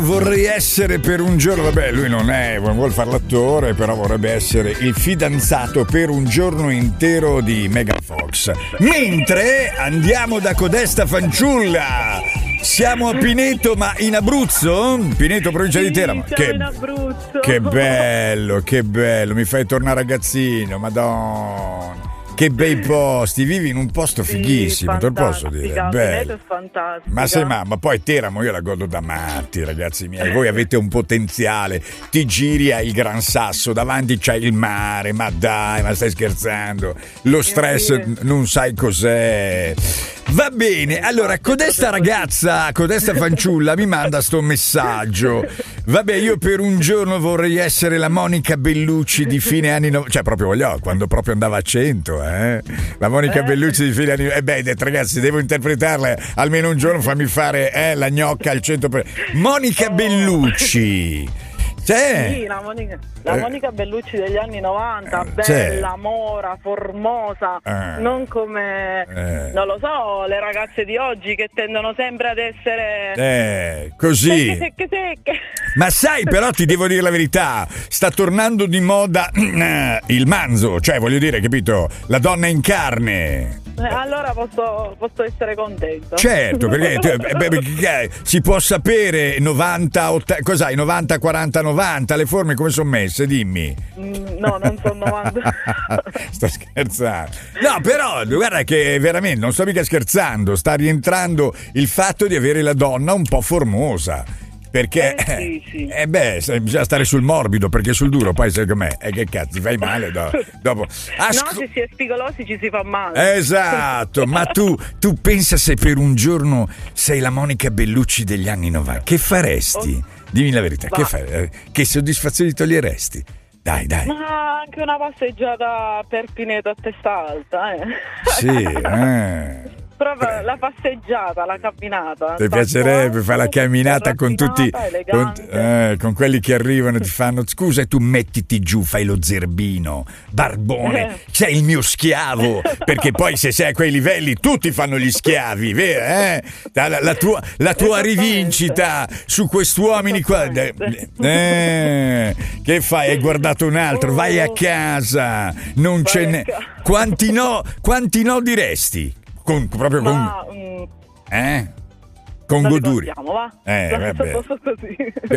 Vorrei essere per un giorno, vabbè, lui non vuol fare l'attore, però vorrebbe essere il fidanzato per un giorno intero di Megan Fox. Mentre andiamo da codesta fanciulla. Siamo a Pineto, ma in Abruzzo? Pineto, provincia di Teramo. Siamo in Abruzzo. Che bello, mi fai tornare ragazzino, madonna. Che bei posti, vivi in un posto fighissimo, te lo posso dire, bello. È fantastico. Ma sei ma poi Teramo io la godo da matti, ragazzi miei. Voi avete un potenziale, ti giri al Gran Sasso, davanti c'è il mare, ma dai, ma stai scherzando? Lo stress non sai cos'è. Va bene, allora codesta ragazza, codesta fanciulla mi manda sto messaggio. Vabbè, io per un giorno vorrei essere la Monica Bellucci di fine anni 90, cioè proprio quando proprio andava a 100, La Monica Bellucci di fine anni 90. Ragazzi, devo interpretarla almeno un giorno, fammi fare la gnocca al 100%. Monica Bellucci. Sì, la Monica Bellucci degli anni 90, bella, mora, formosa, non come, non lo so, le ragazze di oggi che tendono sempre ad essere così. Secche. Ma sai, però ti devo dire la verità, sta tornando di moda il manzo, cioè voglio dire, capito, la donna in carne. Allora posso essere contento. Certo, perché si può sapere 90, cos'hai, 90, 40, 90, le forme come sono messe, dimmi. No, non sono 90. Sto scherzando. No, però guarda che veramente non sto mica scherzando, sta rientrando il fatto di avere la donna un po' formosa. Perché sì. bisogna stare sul morbido, perché sul duro poi sai com'è, che cazzo, ti fai male dopo. No, se si è spigolosi ci si fa male. Esatto, ma tu pensa se per un giorno sei la Monica Bellucci degli anni 90, che faresti? Dimmi la verità, che fai? Che soddisfazioni toglieresti? Dai. Ma anche una passeggiata per Pineto a testa alta, Sì, proprio la passeggiata, la camminata. Ti piacerebbe fare la camminata con tutti con quelli che arrivano e ti fanno scusa e tu mettiti giù, fai lo zerbino, barbone, sei il mio schiavo, perché poi se sei a quei livelli tutti fanno gli schiavi, vero? La tua rivincita su quest'uomini qua. Che fai? Hai guardato un altro, vai a casa, non ce n'è. Quanti no diresti? Con goduria. Va? Vabbè. Così.